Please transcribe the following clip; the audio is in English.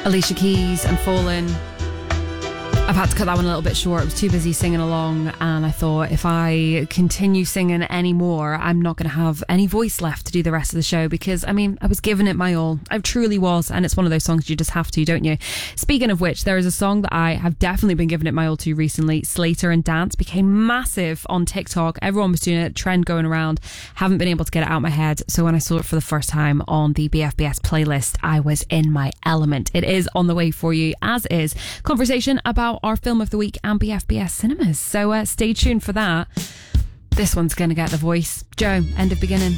Alicia Keys and Fallen. I've had to cut that one a little bit short. I was too busy singing along, and I thought if I continue singing any more, I'm not going to have any voice left to do the rest of the show, because, I mean, I was giving it my all. I truly was, and it's one of those songs you just have to, don't you? Speaking of which, there is a song that I have definitely been giving it my all to recently. Slater and Dance became massive on TikTok. Everyone was doing it, trend going around. Haven't been able to get it out of my head, so when I saw it for the first time on the BFBS playlist, I was in my element. It is on the way for you, as is conversation about our film of the week and BFBS cinemas. So stay tuned for that. This one's going to get the voice. Joe, end of beginning.